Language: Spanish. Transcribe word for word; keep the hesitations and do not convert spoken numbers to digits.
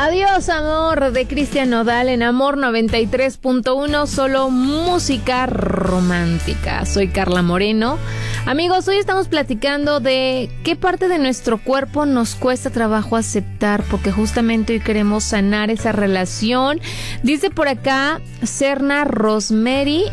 Adiós, amor, de Cristian Nodal en Amor noventa y tres punto uno, solo música romántica. Soy Carla Moreno. Amigos, hoy estamos platicando de qué parte de nuestro cuerpo nos cuesta trabajo aceptar, porque justamente hoy queremos sanar esa relación. Dice por acá Serna Rosemary,